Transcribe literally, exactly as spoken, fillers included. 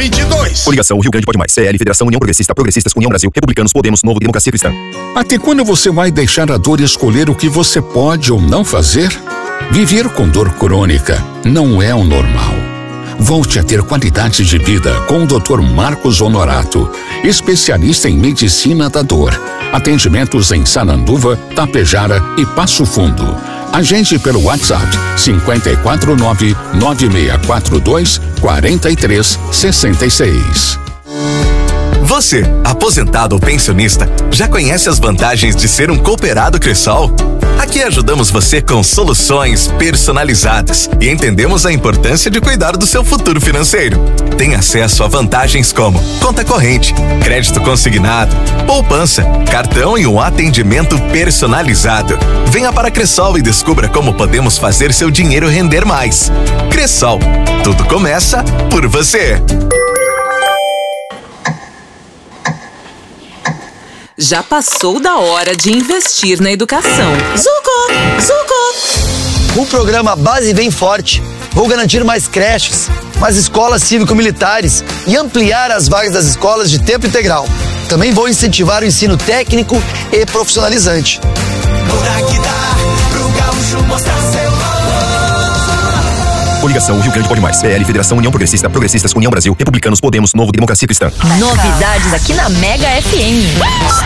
vinte e dois. Coligação Rio Grande Pode Mais. C L, Federação União Progressista, Progressistas, União Brasil, Republicanos, Podemos, Novo, Democracia Cristã. Até quando você vai deixar a dor escolher o que você pode ou não fazer? Viver com dor crônica não é o normal. Volte a ter qualidade de vida com o doutor Marcos Honorato, especialista em medicina da dor. Atendimentos em Sananduva, Tapejara e Passo Fundo. Agende pelo WhatsApp cinco quatro nove, nove seis quatro dois, quatro três seis seis. Você, aposentado ou pensionista, já conhece as vantagens de ser um cooperado Cressol? Aqui ajudamos você com soluções personalizadas e entendemos a importância de cuidar do seu futuro financeiro. Tem acesso a vantagens como conta corrente, crédito consignado, poupança, cartão e um atendimento personalizado. Venha para a Cressol e descubra como podemos fazer seu dinheiro render mais. Cressol, tudo começa por você. Já passou da hora de investir na educação. Zuco! Zuco! O programa Base Vem Forte. Vou garantir mais creches, mais escolas cívico-militares e ampliar as vagas das escolas de tempo integral. Também vou incentivar o ensino técnico e profissionalizante. Coligação Rio Grande Pode Mais. C L, Federação União Progressista, Progressistas, União Brasil, Republicanos, Podemos, Novo, Democracia Cristã. Novidades aqui na Mega F M.